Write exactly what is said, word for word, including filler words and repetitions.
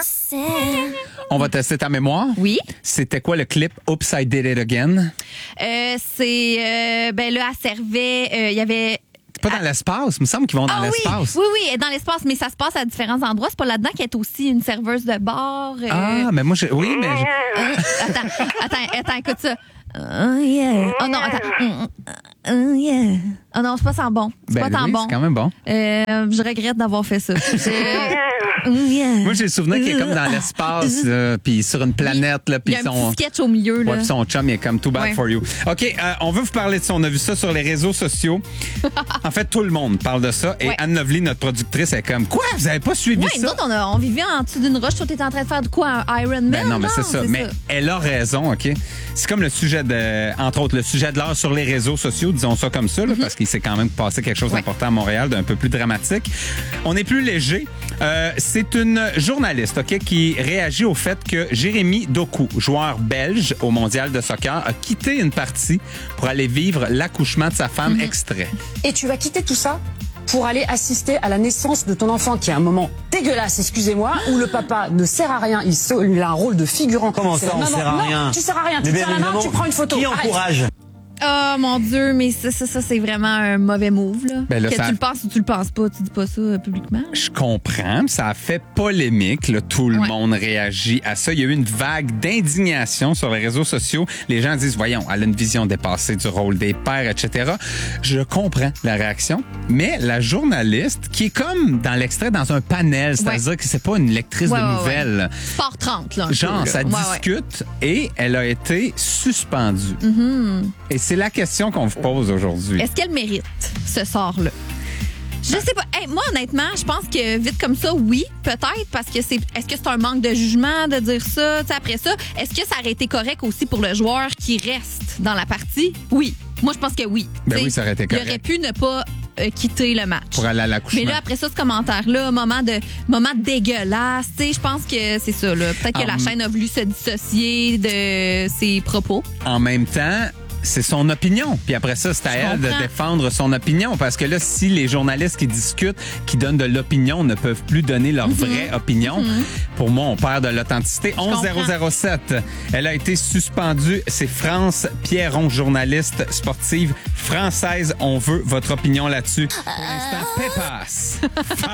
On va tester ta mémoire. Oui. C'était quoi le clip Oops, I Did It Again? Euh, c'est, euh, ben là, elle servait, il euh, y avait... C'est pas dans l'espace. Il me semble qu'ils vont dans ah, l'espace. Oui, oui, oui, elle est dans l'espace, mais ça se passe à différents endroits. C'est pas là-dedans qu'elle est aussi une serveuse de bar. Euh... Ah, mais moi, je... oui, mais... Je... Euh, attends, attends, attends, écoute ça. Oh yeah. Oh non, attends. Oh yeah. Oh non, c'est pas sans bon. C'est ben pas tant oui, bon. C'est quand même bon. Euh, je regrette d'avoir fait ça. Oh yeah. Moi, j'ai le souvenir qu'il est comme dans l'espace, puis sur une planète. Là, il y a un son... petit sketch au milieu. Là. Ouais, puis son chum, il est comme too bad ouais. for you. OK, euh, on veut vous parler de ça. On a vu ça sur les réseaux sociaux. En fait, tout le monde parle de ça. Et ouais. Anne Lovely, notre productrice, est comme, quoi? Vous avez pas suivi ouais, ça? Nous autres, on, a, on vivait en dessous d'une roche. Toi, t'étais en train de faire de quoi? Un Iron Man? Ben non, mais c'est ça. c'est Mais ça. elle a raison, OK? C'est comme le sujet de, entre autres, le sujet de l'heure sur les réseaux sociaux, disons ça comme ça, là, mm-hmm. parce qu'il s'est quand même passé quelque chose ouais. d'important à Montréal, d'un peu plus dramatique. On est plus léger. Euh, c'est une journaliste, OK, qui réagit au fait que Jérémy Doku, joueur belge au mondial de soccer, a quitté une partie pour aller vivre l'accouchement de sa femme. Mm-hmm. Extrait. Et tu vas quitter tout ça pour aller assister à la naissance de ton enfant, qui est un moment dégueulasse, excusez-moi, où le papa ne sert à rien, il, se, il a un rôle de figurant. Comment ça, on non, sert non, à non, rien? Tu sers à rien, mais tu tiens la main, tu prends une photo. Qui encourage? Arrête. Oh mon Dieu, mais ça, ça, ça c'est vraiment un mauvais move. Là. Ben là, que ça... tu le penses ou tu le penses pas, tu dis pas ça euh, publiquement. Je comprends, ça a fait polémique. Là, tout le ouais. monde réagit à ça. Il y a eu une vague d'indignation sur les réseaux sociaux. Les gens disent, voyons, elle a une vision dépassée du rôle des pères, et cetera. Je comprends la réaction, mais la journaliste, qui est comme dans l'extrait, dans un panel, c'est-à-dire ouais. que c'est pas une lectrice ouais, de ouais, nouvelles. Ouais. Sport trente, là. Genre, peu, ça là. discute ouais, ouais. et elle a été suspendue. Mm-hmm. Et c'est la question qu'on vous pose aujourd'hui. Est-ce qu'elle mérite ce sort-là? Je sais pas. Hey, moi, honnêtement, je pense que vite comme ça, oui, peut-être, parce que c'est. Est-ce que c'est un manque de jugement de dire ça? T'sais, après ça, est-ce que ça aurait été correct aussi pour le joueur qui reste dans la partie? Oui. Moi, je pense que oui. Ben T'sais, oui, ça aurait été correct. Il aurait pu ne pas euh, quitter le match. Pour aller à l'accouchement. Mais là, après ça, ce commentaire-là, moment de moment dégueulasse, tu sais, je pense que c'est ça. Là. Peut-être que um, la chaîne a voulu se dissocier de ses propos. En même temps, c'est son opinion. Puis après ça, c'est à Je elle comprends. de défendre son opinion. Parce que là, si les journalistes qui discutent, qui donnent de l'opinion, ne peuvent plus donner leur mm-hmm. vraie opinion, mm-hmm. pour moi, on perd de l'authenticité. onze zéro zéro sept. Elle a été suspendue. C'est France Pierron, journaliste sportive française. On veut votre opinion là-dessus. Pour l'instant, Pépas.